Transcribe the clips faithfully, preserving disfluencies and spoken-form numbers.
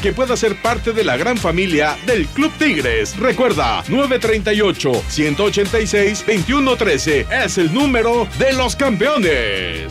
que puedas ser parte de la gran familia del Club Tigres. Recuerda, nueve treinta y ocho, ciento ochenta y seis, veintiuno trece es el número de los campeones.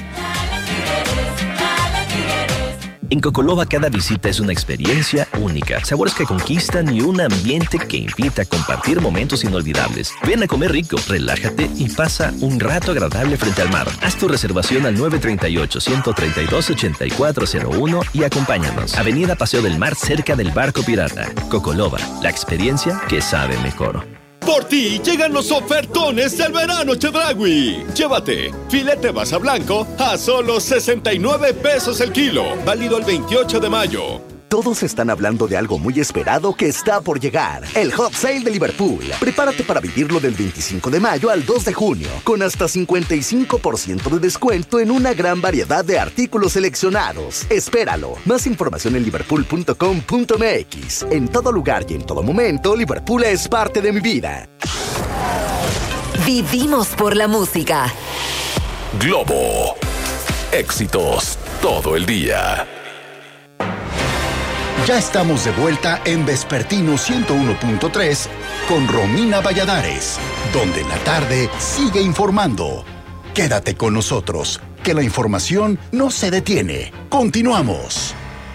En Cocoloba cada visita es una experiencia única, sabores que conquistan y un ambiente que invita a compartir momentos inolvidables. Ven a comer rico, relájate y pasa un rato agradable frente al mar. Haz tu reservación al nueve treinta y ocho, ciento treinta y dos, ochenta y cuatro cero uno y acompáñanos. Avenida Paseo del Mar, cerca del Barco Pirata. Cocoloba, la experiencia que sabe mejor. Por ti llegan los ofertones del verano Chedraui. Llévate filete basa blanco a solo sesenta y nueve pesos el kilo, válido el veintiocho de mayo. Todos están hablando de algo muy esperado que está por llegar. El Hot Sale de Liverpool. Prepárate para vivirlo del veinticinco de mayo al dos de junio, con hasta cincuenta y cinco por ciento de descuento en una gran variedad de artículos seleccionados. Espéralo. Más información en liverpool punto com punto m x. En todo lugar y en todo momento, Liverpool es parte de mi vida. Vivimos por la música. Globo. Éxitos todo el día. Ya estamos de vuelta en Vespertino ciento uno punto tres con Romina Valladares, donde la tarde sigue informando. Quédate con nosotros, que la información no se detiene. Continuamos.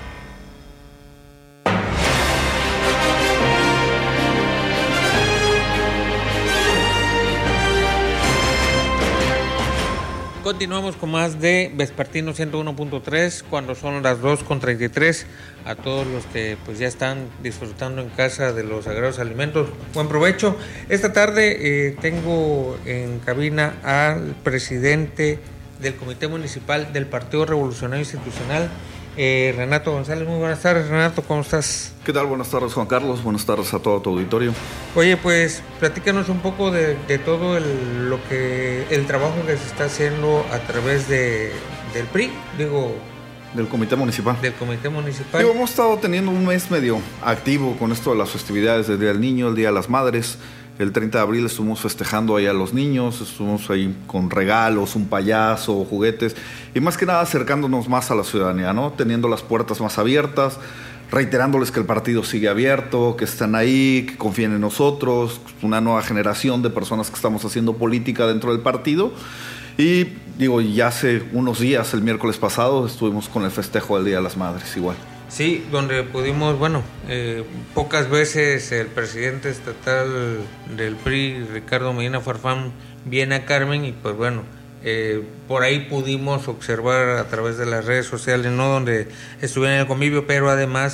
Continuamos con más de Vespertino ciento uno punto tres cuando son las dos con treinta y tres. A todos los que pues ya están disfrutando en casa de los sagrados alimentos, buen provecho. Esta tarde eh, tengo en cabina al presidente del Comité Municipal del Partido Revolucionario Institucional, eh, Renato González. Muy buenas tardes, Renato, ¿cómo estás? ¿Qué tal? Buenas tardes, Juan Carlos. Buenas tardes a todo tu auditorio. Oye, pues platícanos un poco de, de todo el, lo que el trabajo que se está haciendo a través de, del P R I, digo... Del Comité Municipal. Del Comité Municipal. Digo, hemos estado teniendo un mes medio activo con esto de las festividades del Día del Niño, el Día de las Madres. El treinta de abril estuvimos festejando ahí a los niños, estuvimos ahí con regalos, un payaso, juguetes, y más que nada acercándonos más a la ciudadanía, ¿no? Teniendo las puertas más abiertas, reiterándoles que el partido sigue abierto, que están ahí, que confíen en nosotros, una nueva generación de personas que estamos haciendo política dentro del partido. Y digo, ya hace unos días, el miércoles pasado, estuvimos con el festejo del Día de las Madres igual. Sí, donde pudimos, bueno, eh, pocas veces el presidente estatal del P R I, Ricardo Medina Farfán, viene a Carmen y pues bueno, eh, por ahí pudimos observar a través de las redes sociales, ¿no?, donde estuvieron en el convivio, pero además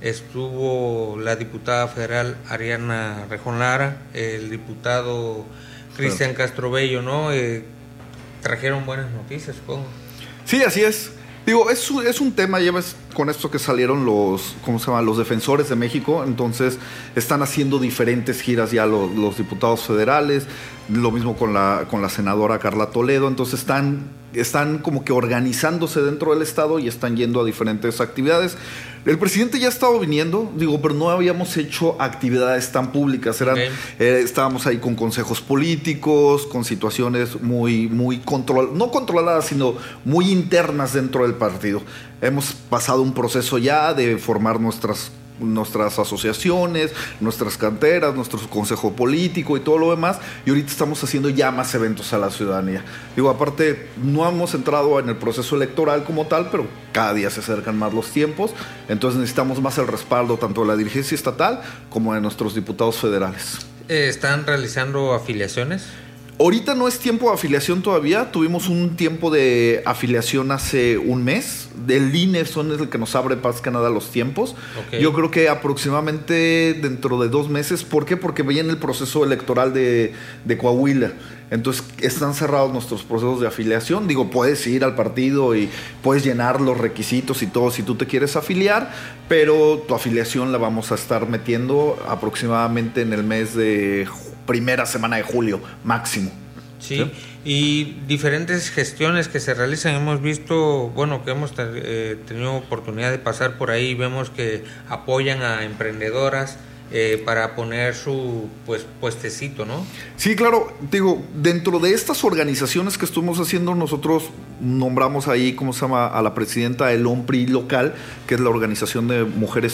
estuvo la diputada federal Ariana Rejón Lara, el diputado Cristian Castro Bello, ¿no? Eh, trajeron buenas noticias, supongo. Sí, así es. Digo, es, es un tema, ya ves, con esto que salieron los, ¿cómo se llama?, los defensores de México, entonces están haciendo diferentes giras ya los, los diputados federales, lo mismo con la, con la senadora Carla Toledo, entonces están, están como que organizándose dentro del estado y están yendo a diferentes actividades. El presidente ya ha estado viniendo, digo, pero no habíamos hecho actividades tan públicas. Eran, okay. eh, estábamos ahí con consejos políticos, con situaciones muy, muy control, no controladas, sino muy internas dentro del partido. Hemos pasado un proceso ya de formar nuestras nuestras asociaciones, nuestras canteras, nuestro consejo político y todo lo demás, y ahorita estamos haciendo ya más eventos a la ciudadanía. Digo, aparte, no hemos entrado en el proceso electoral como tal, pero cada día se acercan más los tiempos, entonces necesitamos más el respaldo tanto de la dirigencia estatal como de nuestros diputados federales. ¿Están realizando afiliaciones? Ahorita no es tiempo de afiliación todavía, tuvimos un tiempo de afiliación hace un mes, del I N E son el que nos abre más que nada los tiempos. Okay. Yo creo que aproximadamente dentro de dos meses, ¿por qué? Porque viene el proceso electoral de, de Coahuila, entonces están cerrados nuestros procesos de afiliación. Digo, puedes ir al partido y puedes llenar los requisitos y todo si tú te quieres afiliar, pero tu afiliación la vamos a estar metiendo aproximadamente en el mes de primera semana de julio, máximo. Sí, ¿sí? Y diferentes gestiones que se realizan, hemos visto, bueno, que hemos eh, tenido oportunidad de pasar por ahí, vemos que apoyan a emprendedoras eh, para poner su pues puestecito, ¿no? Sí, claro, digo, dentro de estas organizaciones que estuvimos haciendo, nosotros nombramos ahí, ¿cómo se llama?, a la presidenta del O M P R I local, que es la Organización de Mujeres